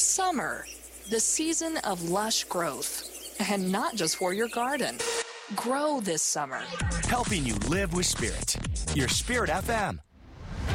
Summer, the season of lush growth. And not just for your garden. Grow this summer. Helping you live with Spirit. Your Spirit FM